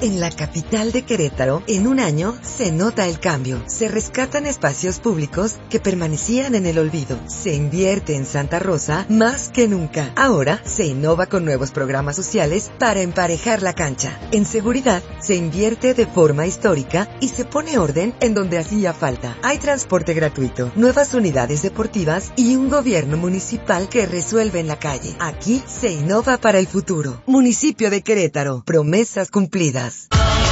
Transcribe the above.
En la capital de Querétaro, en un año, se nota el cambio. Se rescatan espacios públicos que permanecían en el olvido. Se invierte en Santa Rosa más que nunca. Ahora, se innova con nuevos programas sociales para emparejar la cancha. En seguridad, se invierte de forma histórica y se pone orden en donde hacía falta. Hay transporte gratuito, nuevas unidades deportivas y un gobierno municipal que resuelve en la calle. Aquí se innova para el futuro. Municipio de Querétaro. Promesas cumplidas.